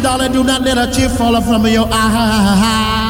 darling, do not let a tear fall from your eye.